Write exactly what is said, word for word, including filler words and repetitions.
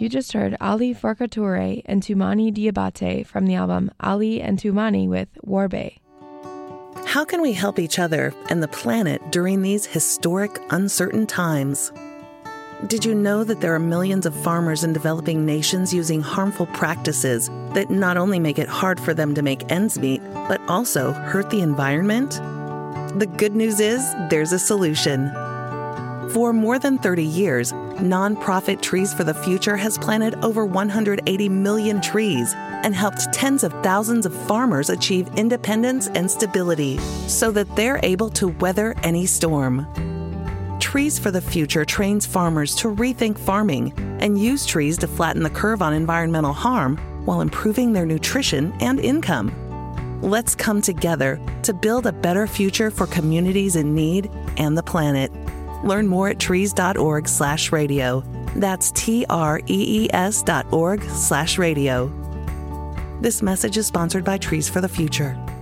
You just heard Ali Farka Touré and Toumani Diabate from the album Ali and Toumani with Warbe. How can we help each other and the planet during these historic, uncertain times? Did you know that there are millions of farmers in developing nations using harmful practices that not only make it hard for them to make ends meet, but also hurt the environment? The good news is there's a solution. For more than thirty years, nonprofit Trees for the Future has planted over one hundred eighty million trees and helped tens of thousands of farmers achieve independence and stability so that they're able to weather any storm. Trees for the Future trains farmers to rethink farming and use trees to flatten the curve on environmental harm while improving their nutrition and income. Let's come together to build a better future for communities in need and the planet. Learn more at trees.org slash radio. That's T-R-E-E-S dot org slash radio. This message is sponsored by Trees for the Future.